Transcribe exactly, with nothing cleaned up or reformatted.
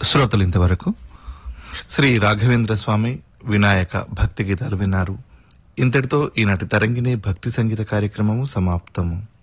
శ్రోతలు ఇంతవరకు శ్రీ రాఘవేంద్ర స్వామి వినాయక భక్తి గీతాలు విన్నారు. ఇంతటితో ఈనాటి తరంగిణి భక్తి సంగీత కార్యక్రమము సమాప్తము.